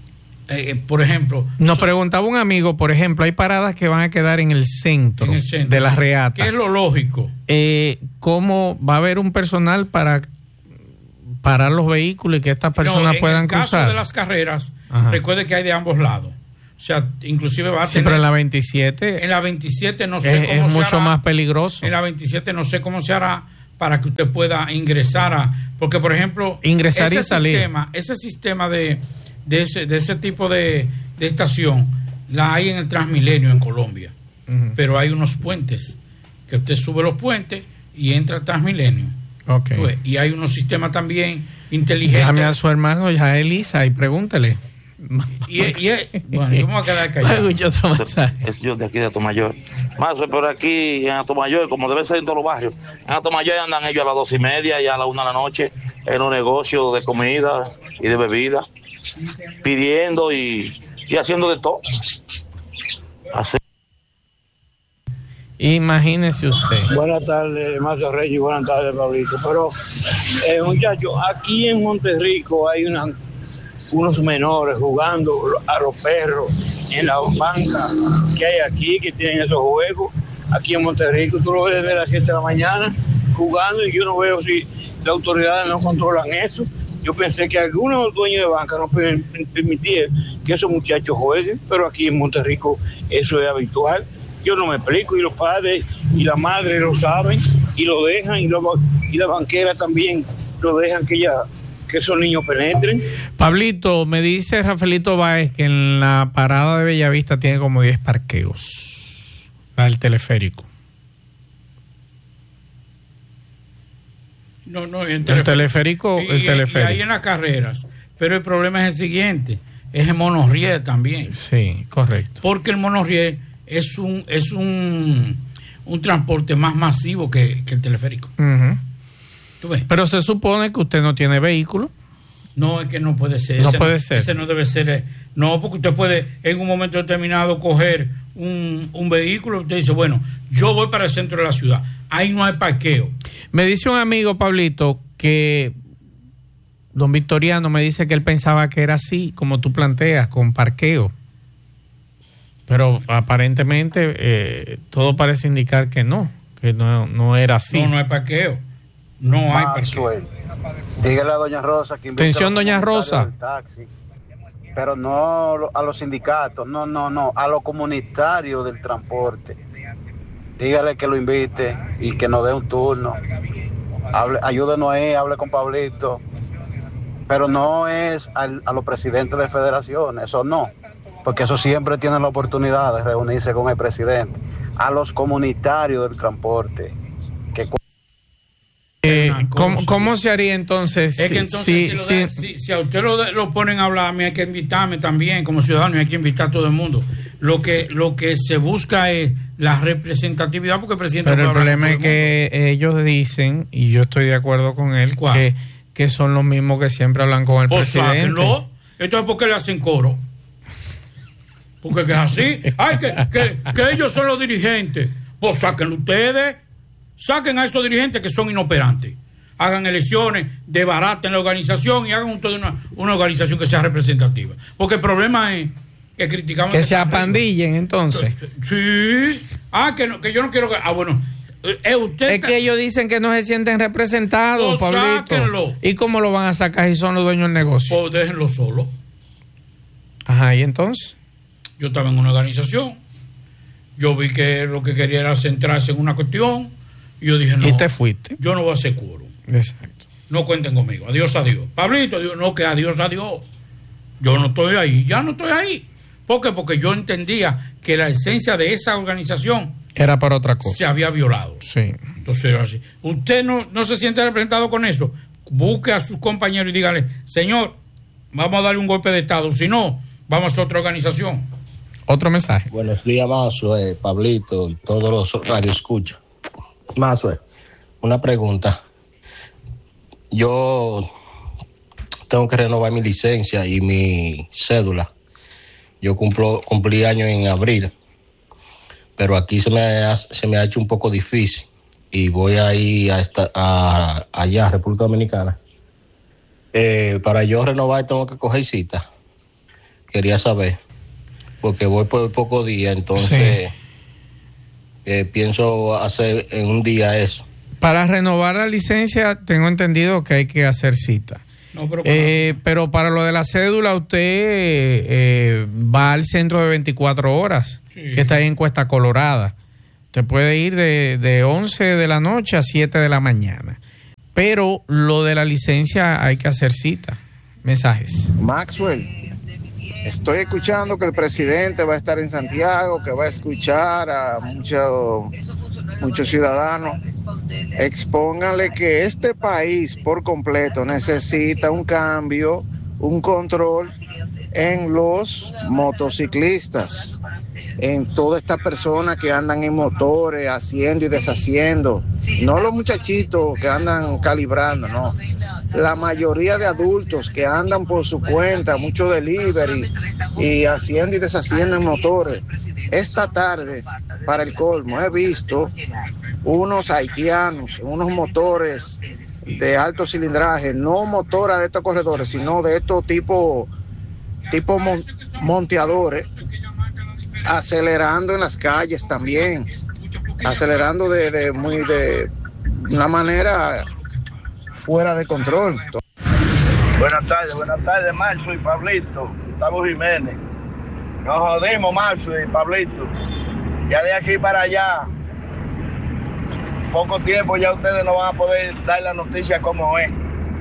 eh, por ejemplo... Nos so, preguntaba un amigo, por ejemplo, hay paradas que van a quedar en el centro, en el centro de la sí. Reata. ¿Qué es lo lógico? Eh, ¿Cómo va a haber un personal para parar los vehículos y que estas personas no, puedan cruzar. En el caso de las carreras, Ajá. recuerde que hay de ambos lados. O sea, inclusive va a Siempre tener... en la veintisiete... En la veintisiete no sé es, cómo es se hará. Es mucho más peligroso. En la veintisiete no sé cómo se hará para que usted pueda ingresar a... Porque, por ejemplo... Ingresar ese y salir. Sistema, ese sistema de, de, ese, de ese tipo de, de estación la hay en el Transmilenio en Colombia. Uh-huh. Pero hay unos puentes que usted sube los puentes y entra al Transmilenio. Okay. Pues, y hay unos sistemas también inteligentes. Déjame a su hermano, ya a Elisa, y pregúntele. Y, y, bueno, yo me voy a quedar callado. Es yo de aquí de Atomayor. Más por aquí en Atomayor, como debe ser en todos los barrios. En Atomayor andan ellos a las dos y media y a la una de la noche en un negocio de comida y de bebida, pidiendo y, y haciendo de todo. Así. Imagínese usted. Buenas tardes, Marcio Reyes, y buenas tardes, Pablito. Pero, eh, muchachos, aquí en Monterrico hay una, unos menores jugando a los perros en las bancas que hay aquí, que tienen esos juegos. Aquí en Monterrico, tú lo ves desde las siete de la mañana jugando y yo no veo si las autoridades no controlan eso. Yo pensé que algunos dueños de banca no pueden permitir que esos muchachos jueguen, pero aquí en Monterrico eso es habitual. Yo no me explico, y los padres y la madre lo saben y lo dejan, y, lo, y la banquera también lo dejan que ya que esos niños penetren. Pablito, me dice Rafaelito Báez que en la parada de Bellavista tiene como diez parqueos al teleférico. No, no, en el teleférico, y, el teleférico. Y ahí en las carreras. Pero el problema es el siguiente, es el monorriel también. Sí, correcto. Porque el monorriel es un es un, un transporte más masivo que, que el teleférico. Uh-huh. ¿Tú ves? Pero se supone que usted no tiene vehículo. No, es que no puede ser. No ese puede no, ser. Ese no debe ser. No, porque usted puede en un momento determinado coger un, un vehículo. Usted dice, bueno, yo voy para el centro de la ciudad. Ahí no hay parqueo. Me dice un amigo, Pablito, que don Victoriano me dice que él pensaba que era así, como tú planteas, con parqueo. Pero aparentemente eh, todo parece indicar que no, que no, no era así. No, no hay parqueo. No hay parqueo. Dígale a doña Rosa que atención, doña Rosa. Taxi, pero no a los sindicatos, no, no, no, a los comunitarios del transporte. Dígale que lo invite y que nos dé un turno. Hable, ayúdenos ahí, hable con Pablito. Pero no es al, a los presidentes de federaciones, eso no. Porque eso siempre tienen la oportunidad de reunirse con el presidente. A los comunitarios del transporte. Que... Eh, ¿cómo, ¿Cómo se haría entonces? Es que entonces si, si, da, si, si a usted lo, lo ponen a hablar, a mí hay que invitarme también como ciudadano, y hay que invitar a todo el mundo. Lo que lo que se busca es la representatividad, porque el presidente... Pero el problema es que ellos dicen, y yo estoy de acuerdo con él, que, que son los mismos que siempre hablan con el pues presidente. Sáquenlo. Entonces, ¿por qué le hacen coro? Porque que es así. Ay, que, que, que ellos son los dirigentes. Pues sáquenlo ustedes. Saquen a esos dirigentes que son inoperantes. Hagan elecciones, desbaraten la organización y hagan ustedes una, una organización que sea representativa. Porque el problema es que criticamos... Que se apandillen entonces. Sí. Ah, que, no, que yo no quiero que... Ah, bueno. Eh, usted es que ellos dicen que no se sienten representados, pues Pablito. Sáquenlo. ¿Y cómo lo van a sacar si son los dueños del negocio? Pues déjenlo solo. Ajá, ¿y entonces? Yo estaba en una organización, yo vi que lo que quería era centrarse en una cuestión, y yo dije, no. ¿Y te fuiste? Yo no voy a hacer quórum. Exacto. No cuenten conmigo, adiós, adiós. Pablito, digo, no, que adiós, adiós. Yo no estoy ahí, ya no estoy ahí. ¿Por qué? Porque yo entendía que la esencia de esa organización era para otra cosa. Se había violado. Sí. Entonces, así. Usted no, no se siente representado con eso. Busque a sus compañeros y dígale, señor, vamos a darle un golpe de Estado. Si no, vamos a hacer otra organización. Otro mensaje. Buenos días, Mazue, Pablito y todos los radioescuchas. Mazue, una pregunta. Yo tengo que renovar mi licencia y mi cédula. Yo cumplo, cumplí años en abril, pero aquí se me ha, se me ha hecho un poco difícil y voy a ir a esta, a, allá, a República Dominicana. Eh, para yo renovar tengo que coger cita. Quería saber. Porque voy por pocos días, entonces sí. eh, pienso hacer en un día eso. Para renovar la licencia, tengo entendido que hay que hacer cita. No, pero, eh, pero para lo de la cédula, usted eh, va al centro de veinticuatro horas, sí, que está ahí en Cuesta Colorada. Usted puede ir de, de once de la noche a siete de la mañana. Pero lo de la licencia hay que hacer cita. Mensajes. Maxwell, estoy escuchando que el presidente va a estar en Santiago, que va a escuchar a muchos muchos ciudadanos. Expónganle que este país por completo necesita un cambio, un control en los motociclistas, en todas estas personas que andan en motores haciendo y deshaciendo, no los muchachitos que andan calibrando, no, la mayoría de adultos que andan por su cuenta, mucho delivery y haciendo y deshaciendo en motores. Esta tarde, para el colmo, he visto unos haitianos, unos motores de alto cilindraje, no motoras de estos corredores, sino de estos tipo, tipo mon- monteadores, acelerando en las calles también, acelerando de, de muy de una manera fuera de control. Buenas tardes, buenas tardes, Marzo y Pablito, Gustavo Jiménez. Nos jodimos, Marzo y Pablito. Ya de aquí para allá, poco tiempo ya ustedes no van a poder dar la noticia como es.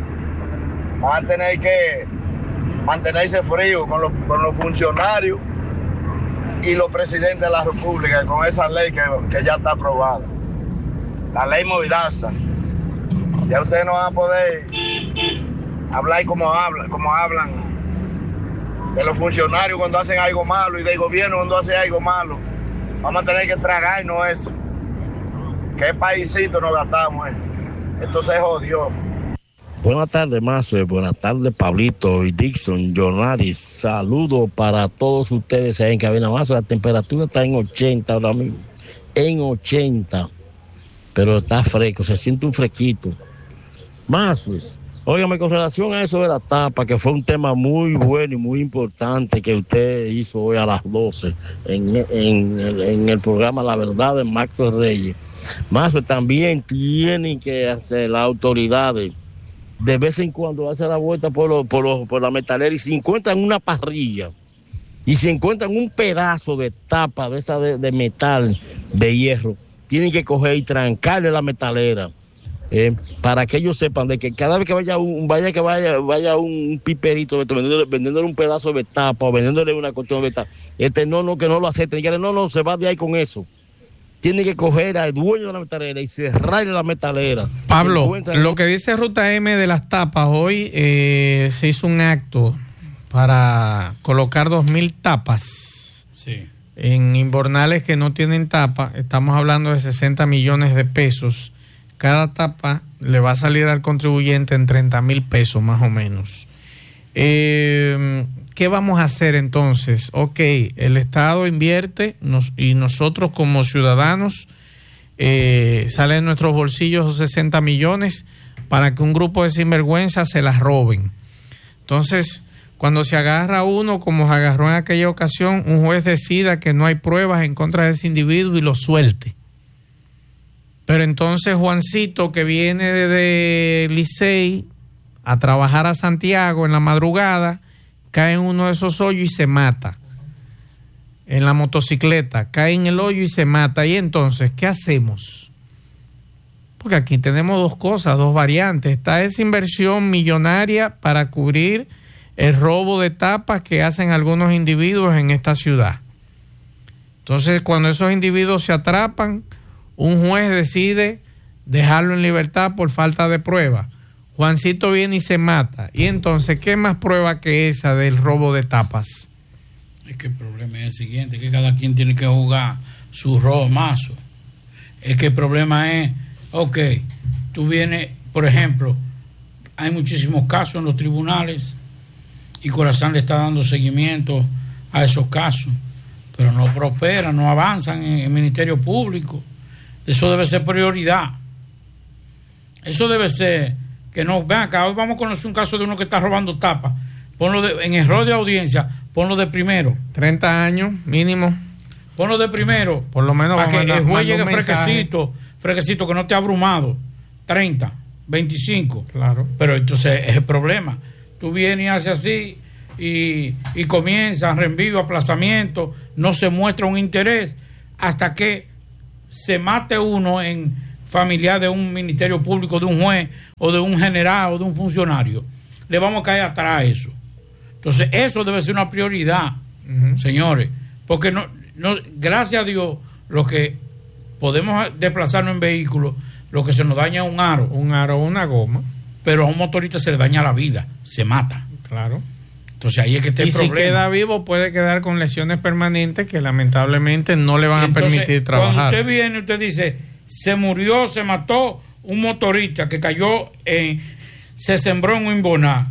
Van a tener que mantenerse frío con los, con los funcionarios y los presidentes de la República con esa ley que, que ya está aprobada. La ley Movidaza. Ya ustedes no van a poder hablar como hablan, como hablan de los funcionarios cuando hacen algo malo y del gobierno cuando hace algo malo. Vamos a tener que tragarnos eso. ¿Qué paísito nos gastamos? Eh? Esto se jodió. Buenas tardes, Mazo. Buenas tardes, Pablito y Dixon, Jonaris. Saludos para todos ustedes ahí en cabina. Mazo, la temperatura está en ochenta ahora mismo. En ochenta. Pero está fresco, se siente un fresquito. Mazos, óigame, con relación a eso de la tapa, que fue un tema muy bueno y muy importante que usted hizo hoy a las doce en, en, en el programa La Verdad de Maxwell Reyes. Mazos, también tienen que hacer las autoridades de vez en cuando hacer la vuelta por, lo, por, lo, por la metalera y si encuentran una parrilla y si encuentran un pedazo de tapa de esa de, de metal, de hierro, tienen que coger y trancarle la metalera. Eh, para que ellos sepan de que cada vez que vaya un vaya que vaya vaya un piperito vendiéndole, vendiéndole un pedazo de tapa o vendiéndole una cuestión de tapa, este no no que no lo acepten, que no no se va de ahí con eso. Tiene que coger al dueño de la metalera y cerrarle la metalera. Pablo, lo que dice Ruta M de las tapas, hoy eh, se hizo un acto para colocar dos mil tapas, sí, en invernales que no tienen tapa. Estamos hablando de sesenta millones de pesos. Cada tapa le va a salir al contribuyente en treinta mil pesos más o menos. Eh, ¿Qué vamos a hacer entonces? Ok, el Estado invierte nos, y nosotros como ciudadanos eh, salen en nuestros bolsillos esos sesenta millones para que un grupo de sinvergüenzas se las roben. Entonces, cuando se agarra uno, como se agarró en aquella ocasión, un juez decida que no hay pruebas en contra de ese individuo y lo suelte. Pero entonces Juancito, que viene de Licey a trabajar a Santiago en la madrugada, cae en uno de esos hoyos y se mata. En la motocicleta, cae en el hoyo y se mata. Y entonces, ¿qué hacemos? Porque aquí tenemos dos cosas, dos variantes. Está esa inversión millonaria para cubrir el robo de tapas que hacen algunos individuos en esta ciudad. Entonces, cuando esos individuos se atrapan, un juez decide dejarlo en libertad por falta de prueba. Juancito viene y se mata. Y entonces, ¿qué más prueba que esa del robo de tapas? Es que el problema es el siguiente, que cada quien tiene que jugar su rol mazo. Es que el problema es, ok, tú vienes, por ejemplo, hay muchísimos casos en los tribunales y Corazán le está dando seguimiento a esos casos, pero no prosperan, no avanzan en el Ministerio Público. Eso debe ser prioridad. Eso debe ser que no, ven acá, hoy vamos a conocer un caso de uno que está robando tapas. Ponlo de, en error de audiencia, ponlo de primero. treinta años mínimo. Ponlo de primero. Por lo menos para que el juez llegue fresquecito, fresquecito, que no esté abrumado. treinta, veinticinco. Claro. Pero entonces es el problema. Tú vienes y haces así y, y comienzan reenvío, aplazamiento, no se muestra un interés hasta que se mate uno en familiar de un ministerio público, de un juez o de un general o de un funcionario. Le vamos a caer atrás a eso. Entonces eso debe ser una prioridad, uh-huh. señores, porque no, no, gracias a Dios, lo que podemos desplazarnos en vehículos, lo que se nos daña es un aro. Un aro o una goma. Pero a un motorista se le daña la vida, se mata. Claro. Entonces ahí es que está el y problema. Y si queda vivo puede quedar con lesiones permanentes que lamentablemente no le van Entonces, a permitir trabajar. Cuando usted viene, usted dice, se murió, se mató un motorista que cayó en, se sembró en un imboná.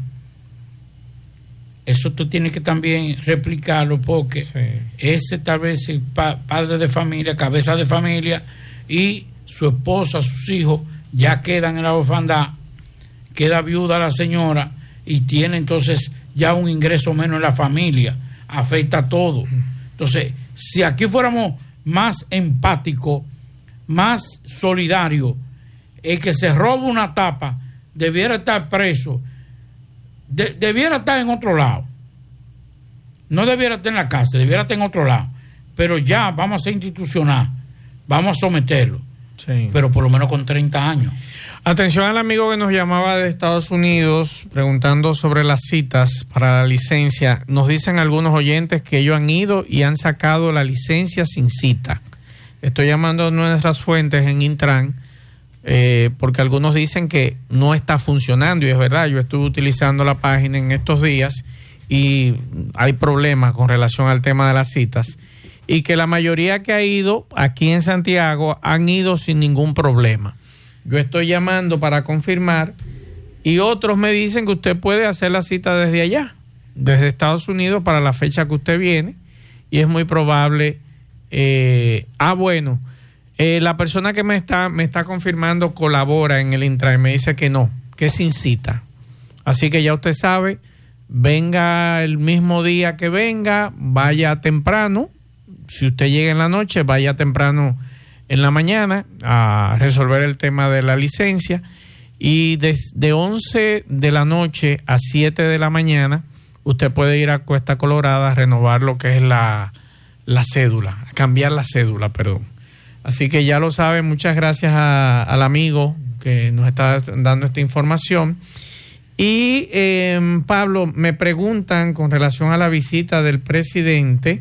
Eso tú tienes que también replicarlo porque sí. ese tal vez el pa- padre de familia, cabeza de familia y su esposa, sus hijos ya quedan en la orfandad, queda viuda la señora y tiene entonces ya un ingreso menos en la familia, afecta a todo. Entonces, si aquí fuéramos más empáticos, más solidarios, el que se roba una tapa debiera estar preso, de, debiera estar en otro lado, no debiera estar en la cárcel, debiera estar en otro lado, pero ya vamos a ser institucional, vamos a someterlo, sí. pero por lo menos con treinta años. Atención al amigo que nos llamaba de Estados Unidos preguntando sobre las citas para la licencia. Nos dicen algunos oyentes que ellos han ido y han sacado la licencia sin cita. Estoy llamando a nuestras fuentes en Intran eh, porque algunos dicen que no está funcionando y es verdad, yo estuve utilizando la página en estos días y hay problemas con relación al tema de las citas y que la mayoría que ha ido aquí en Santiago han ido sin ningún problema. Yo estoy llamando para confirmar y otros me dicen que usted puede hacer la cita desde allá, desde Estados Unidos para la fecha que usted viene y es muy probable. Eh, ah, bueno, eh, la persona que me está, me está confirmando colabora en el Intran, me dice que no, que es sin cita. Así que ya usted sabe, venga el mismo día que venga, vaya temprano. Si usted llega en la noche, vaya temprano en la mañana a resolver el tema de la licencia y desde once de la noche a siete de la mañana usted puede ir a Cuesta Colorada a renovar lo que es la, la cédula, a cambiar la cédula, perdón. Así que ya lo saben, muchas gracias a, al amigo que nos está dando esta información. Y eh, Pablo, me preguntan con relación a la visita del presidente.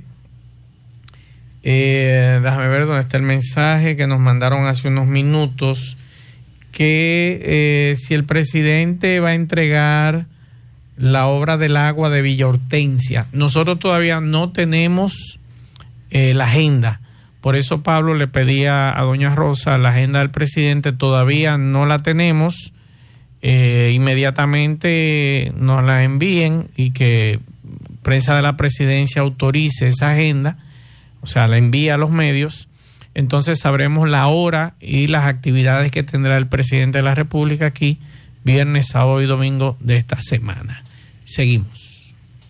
Eh, déjame ver dónde está el mensaje que nos mandaron hace unos minutos, que eh, si el presidente va a entregar la obra del agua de Villa Hortensia. Nosotros todavía no tenemos eh, la agenda, por eso Pablo le pedía a doña Rosa la agenda del presidente, todavía no la tenemos, eh, inmediatamente nos la envíen y que prensa de la presidencia autorice esa agenda, o sea, la envía a los medios, entonces sabremos la hora y las actividades que tendrá el presidente de la República aquí, viernes, sábado y domingo de esta semana. Seguimos.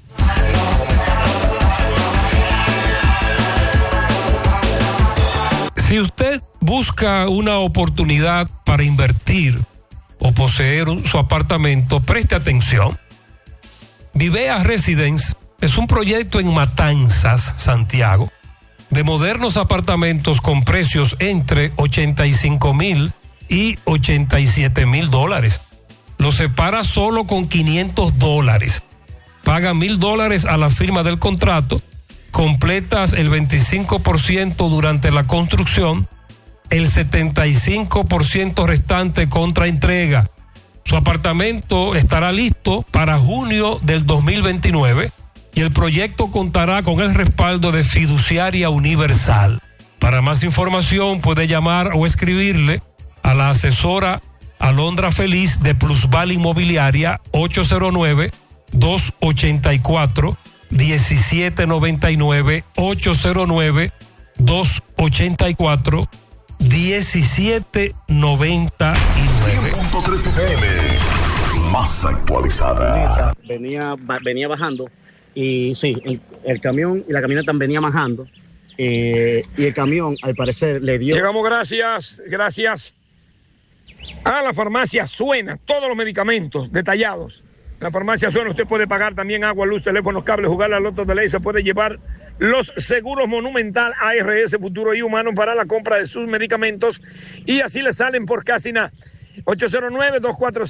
Si usted busca una oportunidad para invertir o poseer un, su apartamento, preste atención. Vivea Residence es un proyecto en Matanzas, Santiago, de modernos apartamentos con precios entre ochenta y cinco mil y ochenta y siete mil dólares. Lo separa solo con quinientos dólares. Paga mil dólares a la firma del contrato, completas el veinticinco por ciento durante la construcción, el setenta y cinco por ciento restante contra entrega. Su apartamento estará listo para junio del dos mil veintinueve y el proyecto contará con el respaldo de Fiduciaria Universal. Para más información puede llamar o escribirle a la asesora Alondra Feliz de Plusval Inmobiliaria ocho cero nueve, dos ocho cuatro, uno siete nueve nueve, ocho cero nueve, dos ocho cuatro, uno siete nueve nueve. cien punto tres F M, más actualizada. Venía, venía bajando y sí, el, el camión y la camioneta venía bajando eh, y el camión al parecer le dio... Llegamos, gracias, gracias. A la farmacia Suena, todos los medicamentos detallados. La farmacia Suena, usted puede pagar también agua, luz, teléfonos, cables, jugar la loto de ley, se puede llevar los seguros Monumental, A R S, Futuro y Humano para la compra de sus medicamentos y así le salen por casi nada. ocho cero nueve, dos cuatro